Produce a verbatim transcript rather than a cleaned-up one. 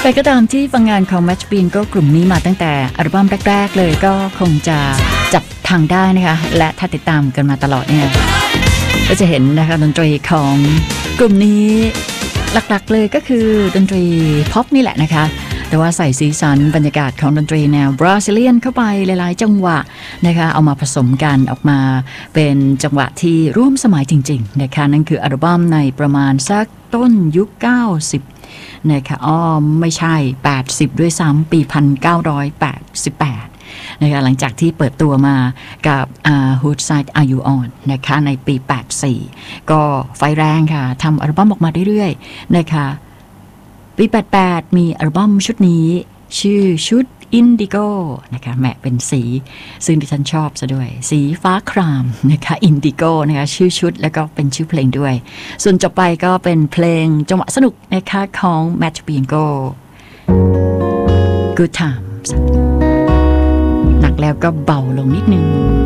ใครก็ตามที่ฟังงานของ Match Bingo กลุ่มนี้มาตั้งแต่อัลบั้มแรกๆเลยก็คงจะจับทางได้นะคะและถ้าติดตามกันมาตลอดเนี่ยก็จะเห็นนะคะดนตรีของกลุ่มนี้หลักๆเลยก็คือดนตรีพ็อปนี่แหละนะคะแต่ว่าใส่สีสันบรรยากาศของดนตรีแนวบราซิเลียนเข้าไปหลายๆจังหวะนะคะเอามาผสมกันออกมาเป็นจังหวะที่ร่วมสมัยจริงๆนะคะนั่นคืออัลบั้มในประมาณสักต้นยุคเก้าสิบนะคะอ้อไม่ใช่แปดสิบด้วยซ้ำปีหนึ่งพันเก้าร้อยแปดสิบแปดนะคะหลังจากที่เปิดตัวมากับ uh, Whose Side Are You On นะคะในปีแปดสิบสี่ก็ไฟแรงค่ะทำอัลบั้มออกมาเรื่อยๆนะคะปีแปดสิบแปดมีอัลบั้มชุดนี้ชื่อชุด Indigo นะคะแหมเป็นสีซึ่งดิฉันชอบซะด้วยสีฟ้าครามนะคะ Indigo นะคะชื่อชุดแล้วก็เป็นชื่อเพลงด้วยส่วนจบไปก็เป็นเพลงจังหวะสนุกนะคะของ Match Bingo Good Times หนักแล้วก็เบาลงนิดนึง